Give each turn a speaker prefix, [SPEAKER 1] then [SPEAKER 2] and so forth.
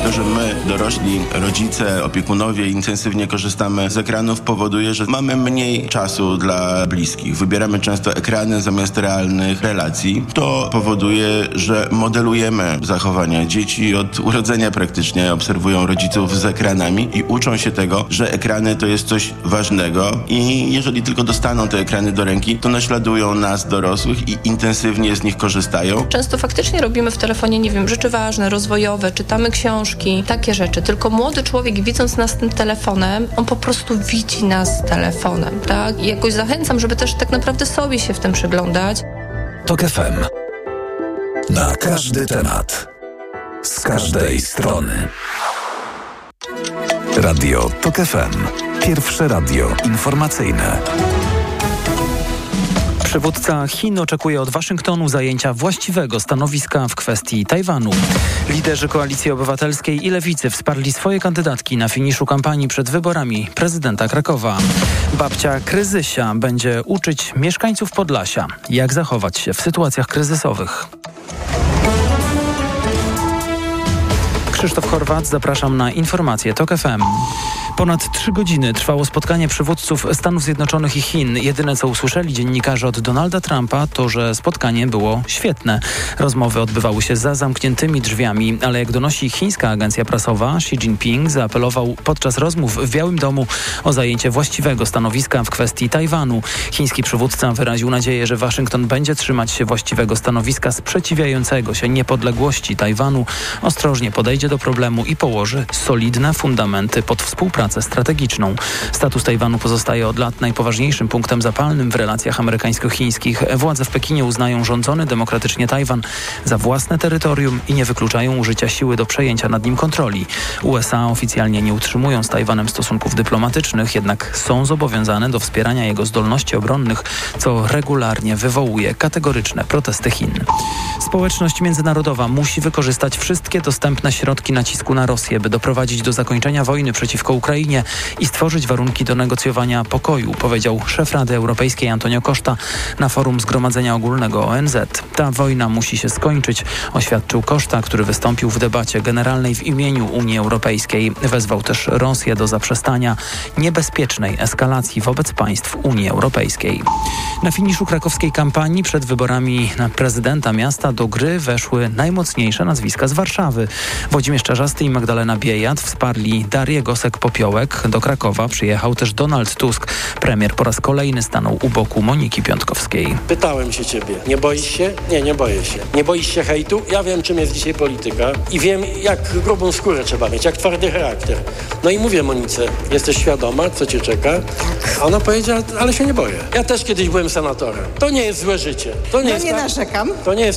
[SPEAKER 1] To, że my, dorośli, rodzice, opiekunowie intensywnie korzystamy z ekranów, powoduje, że mamy mniej czasu dla bliskich. Wybieramy często ekrany zamiast realnych relacji. To powoduje, że modelujemy zachowania. Dzieci od urodzenia praktycznie obserwują rodziców z ekranami i uczą się tego, że ekrany to jest coś ważnego i jeżeli tylko dostaną te ekrany do ręki, to naśladują nas, dorosłych, i intensywnie z nich korzystają.
[SPEAKER 2] Często faktycznie robimy w telefonie, nie wiem, rzeczy ważne, rozwojowe, czytamy książki, takie rzeczy. Tylko młody człowiek, widząc nas tym telefonem, on po prostu widzi nas telefonem, tak? I jakoś zachęcam, żeby też tak naprawdę sobie się w tym przyglądać.
[SPEAKER 3] TOK FM. Na każdy temat. Z każdej strony. Radio TOK FM. Pierwsze radio informacyjne.
[SPEAKER 4] Przywódca Chin oczekuje od Waszyngtonu zajęcia właściwego stanowiska w kwestii Tajwanu. Liderzy Koalicji Obywatelskiej i Lewicy wsparli swoje kandydatki na finiszu kampanii przed wyborami prezydenta Krakowa. Babcia Kryzysia będzie uczyć mieszkańców Podlasia, jak zachować się w sytuacjach kryzysowych. Krzysztof Horwat, zapraszam na informacje TOK FM. Ponad 3 godziny trwało spotkanie przywódców Stanów Zjednoczonych i Chin. Jedyne, co usłyszeli dziennikarze od Donalda Trumpa, to, że spotkanie było świetne. Rozmowy odbywały się za zamkniętymi drzwiami, ale jak donosi chińska agencja prasowa, Xi Jinping zaapelował podczas rozmów w Białym Domu o zajęcie właściwego stanowiska w kwestii Tajwanu. Chiński przywódca wyraził nadzieję, że Waszyngton będzie trzymać się właściwego stanowiska sprzeciwiającego się niepodległości Tajwanu, ostrożnie podejdzie do problemu i położy solidne fundamenty pod współpracę strategiczną. Status Tajwanu pozostaje od lat najpoważniejszym punktem zapalnym w relacjach amerykańsko-chińskich. Władze w Pekinie uznają rządzony demokratycznie Tajwan za własne terytorium i nie wykluczają użycia siły do przejęcia nad nim kontroli. USA oficjalnie nie utrzymują z Tajwanem stosunków dyplomatycznych, jednak są zobowiązane do wspierania jego zdolności obronnych, co regularnie wywołuje kategoryczne protesty Chin. Społeczność międzynarodowa musi wykorzystać wszystkie dostępne środki nacisku na Rosję, by doprowadzić do zakończenia wojny przeciwko Ukrainie i stworzyć warunki do negocjowania pokoju, powiedział szef Rady Europejskiej Antonio Costa na forum Zgromadzenia Ogólnego ONZ. Ta wojna musi się skończyć, oświadczył Costa, który wystąpił w debacie generalnej w imieniu Unii Europejskiej. Wezwał też Rosję do zaprzestania niebezpiecznej eskalacji wobec państw Unii Europejskiej. Na finiszu krakowskiej kampanii przed wyborami na prezydenta miasta do gry weszły najmocniejsze nazwiska z Warszawy. Włodzimierz Czarzasty i Magdalena Biejat wsparli Darię Gosek-Popiołek. Do Krakowa przyjechał też Donald Tusk. Premier po raz kolejny stanął u boku Moniki Piątkowskiej.
[SPEAKER 5] Pytałem się ciebie, nie boisz się? Nie, nie boję się. Nie boisz się hejtu? Ja wiem, czym jest dzisiaj polityka i wiem, jak grubą skórę trzeba mieć, jak twardy charakter. No i mówię Monice, jesteś świadoma, co cię czeka? A ona powiedziała, ale się nie boję. Ja też kiedyś byłem senatorem. To nie jest złe życie. To nie jest
[SPEAKER 6] narzekam.
[SPEAKER 5] To nie jest